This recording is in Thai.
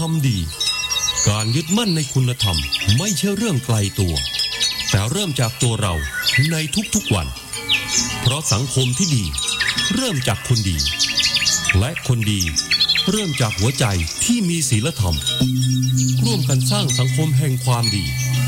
ทำดีการยึดมั่นในคุณธรรมไม่ใช่เรื่องไกลตัวแต่เริ่มจากตัวเราในทุกๆวันเพราะสังคมที่ดีเริ่มจากคนดีและคนดีเริ่มจากหัวใจที่มีศีลธรรมร่วมกันสร้างสังคมแห่งความดี